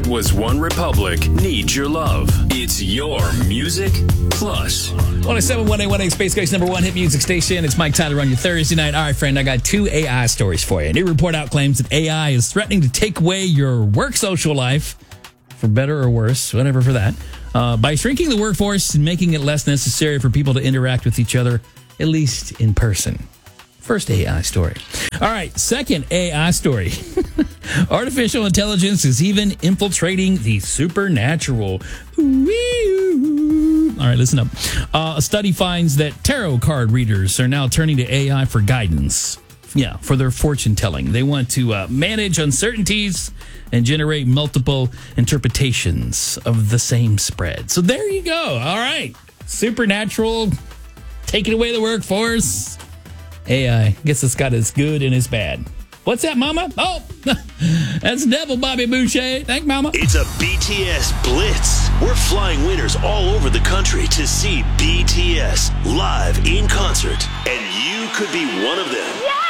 That Was One Republic needs your love. It's your Music Plus. 107.1 Space Coast number one hit music station. It's Mike Tyler on your Thursday night. All right, friend, I got two AI stories for you. A new report out claims that AI is threatening to take away your work social life, for better or worse, whatever for that, by shrinking the workforce and making it less necessary for people to interact with each other, at least in person. First AI story. All right, second AI story. Artificial intelligence is even infiltrating the supernatural. All right, listen up. A study finds that tarot card readers are now turning to AI for guidance. Yeah, for their fortune telling. They want to manage uncertainties and generate multiple interpretations of the same spread. So there you go. All right. Supernatural, taking away the workforce. AI, guess it's got its good and its bad. What's that, Mama? Oh, that's Devil Bobby Boucher. Thank Mama. It's a BTS Blitz. We're flying winners all over the country to see BTS live in concert, and you could be one of them. Yeah!